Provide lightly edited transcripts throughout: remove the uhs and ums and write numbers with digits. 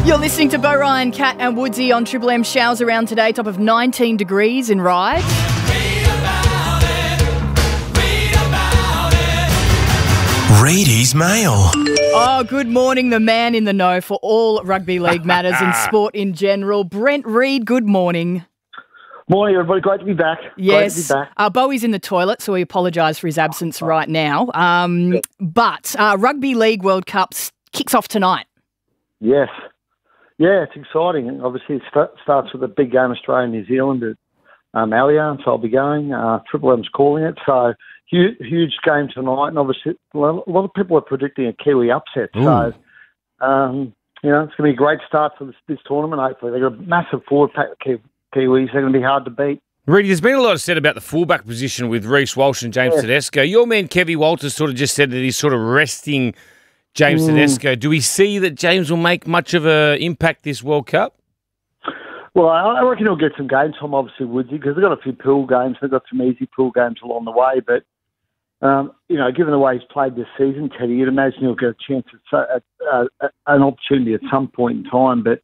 You're listening to Bo Ryan, Cat and Woodsy on Triple M. Showers around today, top of 19 degrees in Ryde. Reedy's Mail. Oh, good morning, the man in the know for all rugby league matters and sport in general. Brent Reid, good morning. Morning, everybody. Great to be back. Yes. Great to be back. Bowie's in the toilet, so we apologise for his absence right now. But Rugby League World Cup kicks off tonight. Yes. Yeah, it's exciting. And obviously, it starts with a big game, Australia-New Zealand at Allianz. I'll be going. Triple M's calling it. So, huge game tonight. And obviously, a lot of people are predicting a Kiwi upset. Ooh. So, it's going to be a great start for this tournament, hopefully. They've got a massive forward pack of Kiwis. They're going to be hard to beat. Reedy, there's been a lot said about the fullback position with Reece Walsh and James Tedesco. Your man, Kevy Walters, sort of just said that he's sort of resting James Tedesco. Do we see that James will make much of an impact this World Cup? Well, I reckon he'll get some game time, obviously, Woodsy, because they've got a few pool games. They've got some easy pool games along the way. But, given the way he's played this season, Teddy, you'd imagine he'll get a chance at an opportunity at some point in time. But,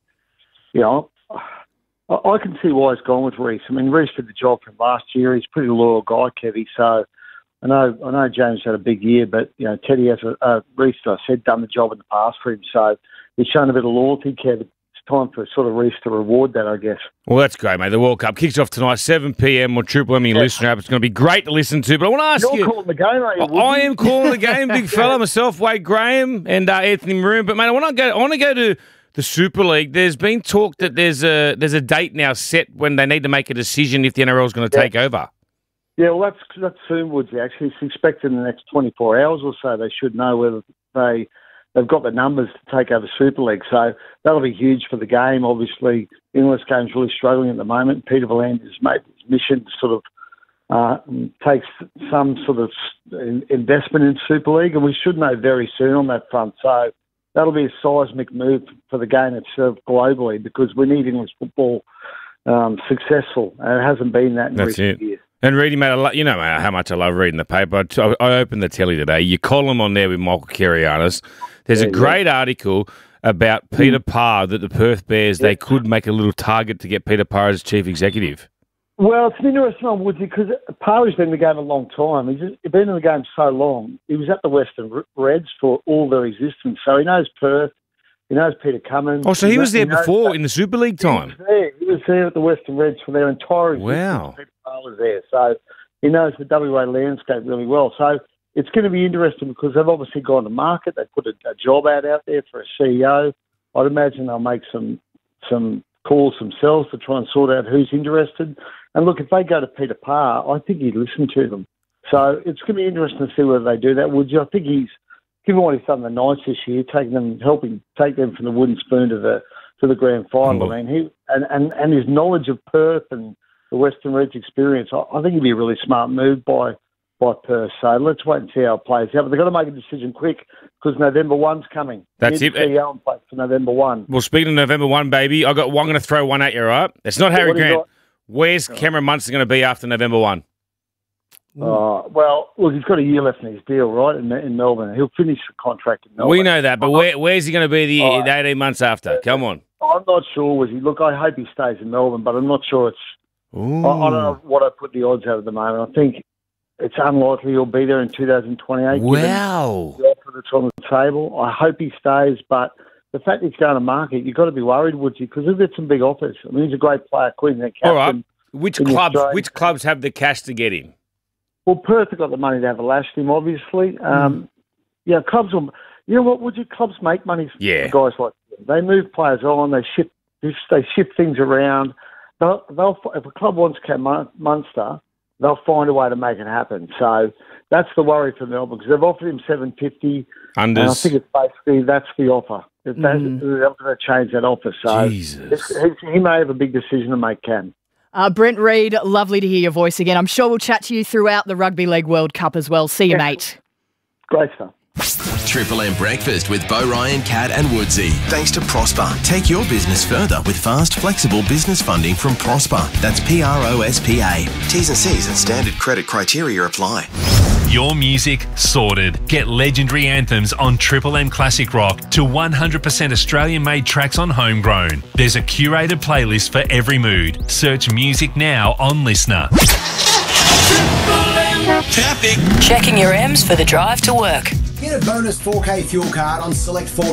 I can see why he's gone with Reece. I mean, Reece did the job from last year. He's a pretty loyal guy, Kevy. So I know James had a big year, but Teddy has Reece, I said, done the job in the past for him. So he's shown a bit of loyalty, Kev. It's time for sort of Reece to reward that, I guess. Well, that's great, mate. The World Cup kicks off tonight, 7 p.m. on Triple M Listener app. It's going to be great to listen to. But I want to ask You're calling the game, aren't you, Woodsy? I am calling the game, big fella myself, Wade Graham and Anthony Maroon. But mate, I want to go to the Super League. There's been talk that there's a date now set when they need to make a decision if the NRL is going to take over. Yeah, well, that's soon, Woodsy. Actually, it's expected in the next 24 hours or so. They should know whether they've got the numbers to take over Super League. So that'll be huge for the game. Obviously, the English game's really struggling at the moment. Peter V'landys has made his mission to sort of take some sort of investment in Super League, and we should know very soon on that front. So that'll be a seismic move for the game itself globally, because we need English football successful, and it hasn't been that in recent years. And Reedy, mate, you know how much I love reading the paper. I opened the telly today. Your column on there with Michael Kirianis. There's a great article about Peter Parr, that the Perth Bears, they could make a little target to get Peter Parr as chief executive. Well, it's an interesting one, Woodsy, because Parry's been in the game a long time. He's been in the game so long. He was at the Western Reds for all their existence, so he knows Perth. He knows Peter Cummins. Oh, so he was there before in the Super League time? He was there at the Western Reds for their entire existence. Wow. Peter Parr was there, so he knows the WA landscape really well. So it's going to be interesting because they've obviously gone to market. They put a job out there for a CEO. I'd imagine they'll make some calls themselves to try and sort out who's interested. And look, if they go to Peter Parr, I think he'd listen to them. So it's going to be interesting to see whether they do that. I think he's, given what he's done the Knights this year, helping take them from the wooden spoon to the grand final. I mean, and his knowledge of Perth and the Western Reds experience, I think it'd be a really smart move by Perth. So let's wait and see how it plays out. But they've got to make a decision quick because November 1's coming. That's it. CEO in place for November 1. Well, speaking of November 1, baby, I'm going to throw one at you, all right? It's not Harry Grant. Where's Cameron Munster going to be after November 1? Well, look, he's got a year left in his deal, right, in Melbourne. He'll finish the contract in Melbourne. We know that, but where's he going to be the 18 months after? Come on. I'm not sure. Look, I hope he stays in Melbourne, but I'm not sure it's... I don't know what I put the odds at the moment. I think it's unlikely he'll be there in 2028. Wow. The offer that's on the table. I hope he stays, but the fact he's going to market, you've got to be worried, Woodsy, because he'll get some big offers. I mean, he's a great player, Queensland captain. All right. Which clubs have the cash to get him? Well, Perth have got the money to have lashed him, obviously. Clubs will... You know what, Woodsy? Clubs make money for guys like him. They move players on, they shift things around. If a club wants Cam Munster, they'll find a way to make it happen. So that's the worry for Melbourne, because they've offered him $750. And I think it's basically that's the offer. They're going to change that offer. So he may have a big decision to make, Cam. Brent Reid, lovely to hear your voice again. I'm sure we'll chat to you throughout the Rugby League World Cup as well. See you, mate. Great stuff. Triple M Breakfast with Bo Ryan, Cat and Woodsy. Thanks to Prosper. Take your business further with fast, flexible business funding from Prosper. That's PROSPA. T's and C's and standard credit criteria apply. Your music sorted. Get legendary anthems on Triple M Classic Rock to 100% Australian-made tracks on Homegrown. There's a curated playlist for every mood. Search music now on Listener. Traffic. Checking your M's for the drive to work. Get a bonus 4K fuel card on select Ford